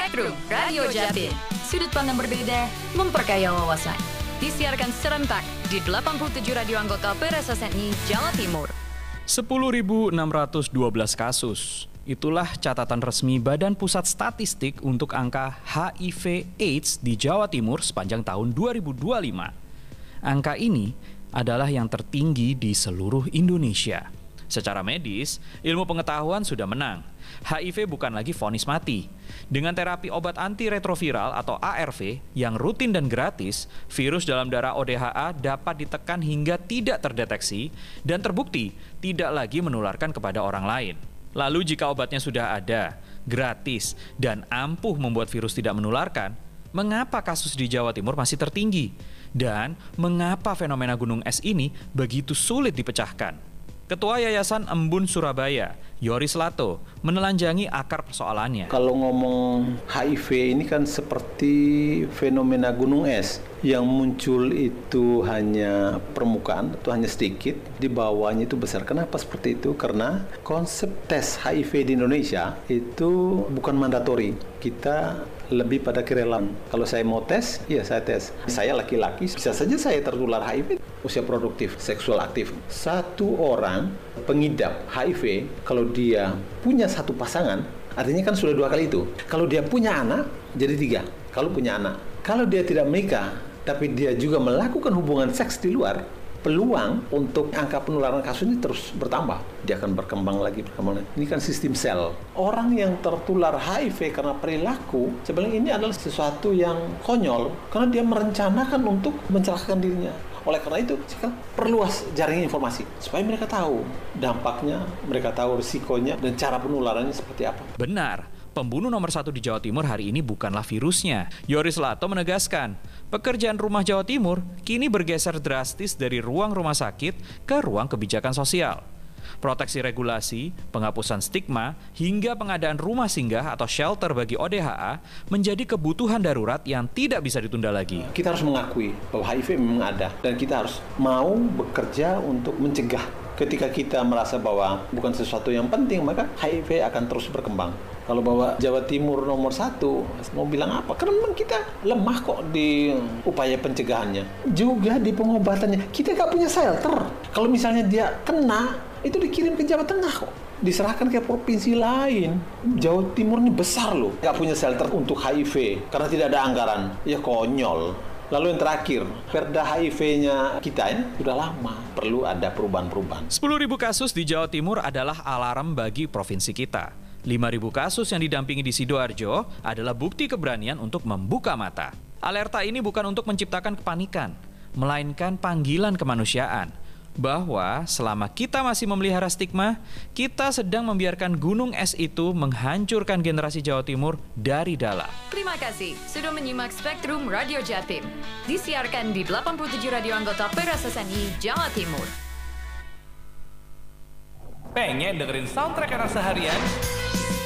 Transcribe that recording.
Spektrum Radio Jatim. Sudut pandang berbeda, memperkaya wawasan. Disiarkan serentak di 87 radio anggota PRSSNI Jawa Timur. 10.612 kasus. Itulah catatan resmi Badan Pusat Statistik untuk angka HIV/AIDS di Jawa Timur sepanjang tahun 2025. Angka ini adalah yang tertinggi di seluruh Indonesia. Secara medis, ilmu pengetahuan sudah menang. HIV bukan lagi vonis mati. Dengan terapi obat antiretroviral atau ARV yang rutin dan gratis, virus dalam darah ODHA dapat ditekan hingga tidak terdeteksi dan terbukti tidak lagi menularkan kepada orang lain. Lalu jika obatnya sudah ada, gratis, dan ampuh membuat virus tidak menularkan, mengapa kasus di Jawa Timur masih tertinggi? Dan mengapa fenomena gunung es ini begitu sulit dipecahkan? Ketua Yayasan Embun Surabaya, Yoris Lato, menelanjangi akar persoalannya. Kalau ngomong HIV ini kan seperti fenomena gunung es. Yang muncul itu hanya permukaan, itu hanya sedikit. Di bawahnya itu besar. Kenapa seperti itu? Karena konsep tes HIV di Indonesia itu bukan mandatori. Kita lebih pada kerelaan. Kalau saya mau tes, ya saya tes. Saya laki-laki, bisa saja saya tertular HIV. Usia produktif, seksual aktif. Satu orang pengidap HIV, kalau dia punya satu pasangan, artinya kan sudah 2 kali itu. Kalau dia punya anak, jadi 3. Kalau punya anak. Kalau dia tidak menikah, tapi dia juga melakukan hubungan seks di luar, peluang untuk angka penularan kasus ini terus bertambah. Dia akan berkembang lagi. Ini kan sistem sel. Orang yang tertular HIV karena perilaku, sebenarnya ini adalah sesuatu yang konyol, karena dia merencanakan untuk mencelakakan dirinya. Oleh karena itu, sekarang perluas jaringan informasi supaya mereka tahu dampaknya, mereka tahu risikonya, dan cara penularannya seperti apa. Benar, pembunuh nomor 1 di Jawa Timur hari ini bukanlah virusnya. Yoris Lato menegaskan, pekerjaan Rumah Jawa Timur kini bergeser drastis dari ruang rumah sakit ke ruang kebijakan sosial. Proteksi regulasi, penghapusan stigma, hingga pengadaan rumah singgah atau shelter bagi ODHA menjadi kebutuhan darurat yang tidak bisa ditunda lagi. Kita harus mengakui bahwa HIV memang ada, dan kita harus mau bekerja untuk mencegah. Ketika kita merasa bahwa bukan sesuatu yang penting, maka HIV akan terus berkembang. Kalau bahwa Jawa Timur nomor 1, mau bilang apa? Karena memang kita lemah kok di upaya pencegahannya. Juga di pengobatannya. Kita nggak punya shelter. Kalau misalnya dia kena, itu dikirim ke Jawa Tengah kok. Diserahkan ke provinsi lain. Jawa Timur ini besar loh. Nggak punya shelter untuk HIV karena tidak ada anggaran. Ya konyol. Lalu yang terakhir, perda HIV-nya kita ini sudah lama, perlu ada perubahan-perubahan. 10.000 kasus di Jawa Timur adalah alarm bagi provinsi kita. 5.000 kasus yang didampingi di Sidoarjo adalah bukti keberanian untuk membuka mata. Alerta ini bukan untuk menciptakan kepanikan, melainkan panggilan kemanusiaan. Bahwa selama kita masih memelihara stigma, kita sedang membiarkan gunung es itu menghancurkan generasi Jawa Timur dari dalam. Terima kasih sudah menyimak Spektrum Radio Jatim. Disiarkan di 87 radio anggota PRSSNI Jawa Timur. Pengen dengerin soundtrack anak seharian?